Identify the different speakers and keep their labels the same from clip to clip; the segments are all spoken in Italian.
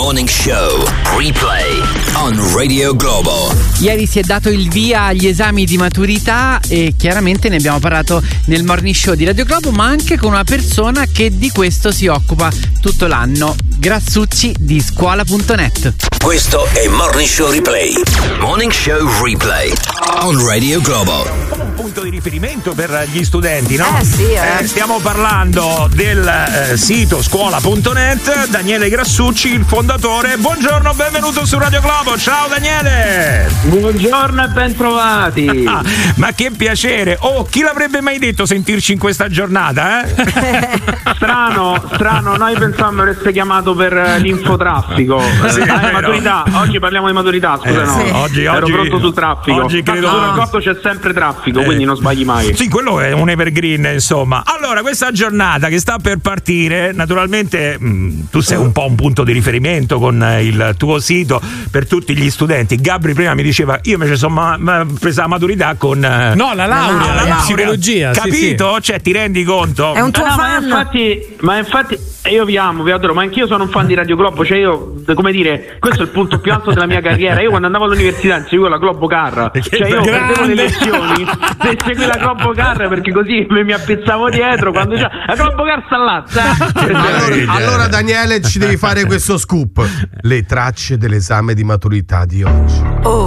Speaker 1: Morning Show Replay on Radio Globo.
Speaker 2: Ieri si è dato il via agli esami di maturità e chiaramente ne abbiamo parlato nel Morning Show di Radio Globo, ma anche con una persona che di questo si occupa tutto l'anno, Grazzucci di scuola.net.
Speaker 1: Questo è Morning Show Replay. Morning Show Replay on Radio Globo.
Speaker 3: Un punto di riferimento per gli studenti, no?
Speaker 4: Sì.
Speaker 3: Stiamo parlando del sito scuola.net. Daniele Grazzucci, il fondatore. Buongiorno, benvenuto su Radio Globo. Ciao Daniele.
Speaker 5: Buongiorno e ben trovati.
Speaker 3: Ma che piacere. Oh, chi l'avrebbe mai detto sentirci in questa giornata,
Speaker 5: Strano, noi pensavamo avreste chiamato per l'infotraffico. Maturità. Oggi parliamo di maturità, scusa, no.
Speaker 3: Oggi
Speaker 5: ero pronto sul traffico.
Speaker 3: Oggi credo
Speaker 5: sul raccolto c'è sempre traffico, quindi non sbagli mai.
Speaker 3: Sì, quello è un evergreen, insomma. Allora, questa giornata che sta per partire, naturalmente tu sei un po' un punto di riferimento con il tuo sito per tutti gli studenti. Gabri prima mi diceva, io invece sono presa la maturità con
Speaker 6: la laurea in psicologia,
Speaker 3: capito?
Speaker 6: Sì.
Speaker 3: Cioè, ti rendi conto?
Speaker 4: È un tuo fan.
Speaker 5: Ma infatti io vi amo, vi adoro, ma anch'io sono un fan di Radio Globo, cioè io, come dire, questo è il punto più alto della mia carriera. Io quando andavo all'università seguivo la Globo Car, cioè io perdevo le lezioni per seguire la Globo Car, perché così mi appezzavo dietro quando la Globo Car sta là.
Speaker 7: Allora Daniele, ci devi fare questo scoop: le tracce dell'esame di maturità di oggi.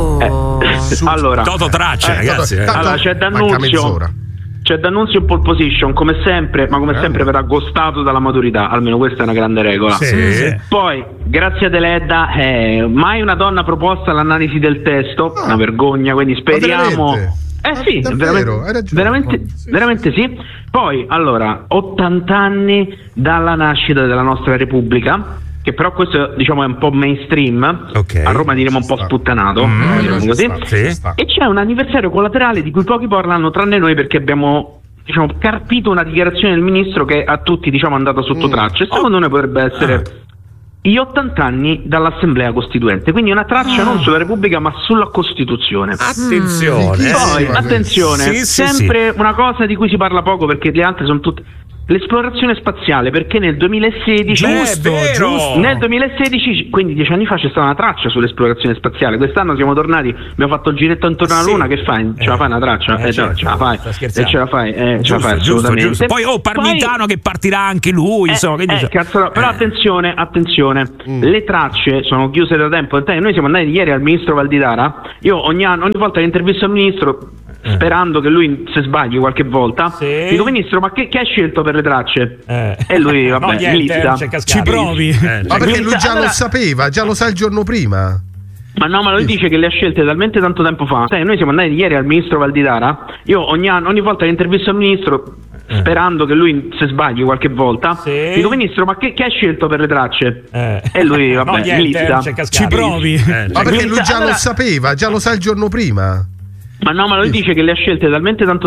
Speaker 5: Allora,
Speaker 3: Toto tracce, ragazzi.
Speaker 5: allora c'è D'Annunzio. C'è D'Annunzio in pole position, come sempre, ma come sempre verrà gostato dalla maturità, almeno questa è una grande regola.
Speaker 3: Sì.
Speaker 5: Poi, grazie a Deledda, mai una donna proposta all'analisi del testo, una vergogna, quindi speriamo. Sì,
Speaker 7: davvero, hai ragione.
Speaker 5: veramente sì. Poi, allora, 80 anni dalla nascita della nostra Repubblica, che però questo diciamo è un po' mainstream,
Speaker 3: Okay.
Speaker 5: A Roma diremo un po' sputtanato, diciamo così. E c'è un anniversario collaterale di cui pochi parlano tranne noi, perché abbiamo carpito una dichiarazione del ministro che a tutti è andata sotto traccia, e secondo noi potrebbe essere gli 80 anni dall'Assemblea Costituente, quindi una traccia non sulla Repubblica ma sulla Costituzione.
Speaker 3: Attenzione.
Speaker 5: Poi, attenzione,
Speaker 3: Sì,
Speaker 5: sempre una cosa di cui si parla poco, perché le altre sono tutte l'esplorazione spaziale, perché nel 2016 nel 2016, quindi 10 anni fa, c'è stata una traccia sull'esplorazione spaziale. Quest'anno siamo tornati, abbiamo fatto il giretto intorno alla Luna. Che fai? Ce la fai una traccia?
Speaker 3: Certo.
Speaker 5: Ce la fai, ce la fai assolutamente.
Speaker 3: Giusto. Poi Parmitano che partirà anche lui, insomma,
Speaker 5: però attenzione, le tracce sono chiuse da tempo. Noi siamo andati ieri al ministro Valditara. Io ogni volta che intervisto il ministro, sperando che lui se sbagli qualche volta, dico: ministro, ma che hai scelto per le tracce? E lui
Speaker 6: ci provi.
Speaker 7: Ma perché lui già lo sapeva, già lo sa il giorno prima.
Speaker 5: Ma lui dice che le ha scelte talmente tanto tempo fa. Noi siamo andati ieri al ministro Valditara. Io ogni volta che intervisto il ministro, sperando che lui se sbagli qualche volta, dico: ministro, ma che hai scelto per le tracce? E lui
Speaker 6: ci provi.
Speaker 7: Ma perché lui già lo sapeva, già lo sa il giorno prima.
Speaker 5: Ma lui dice che le ha scelte talmente tanto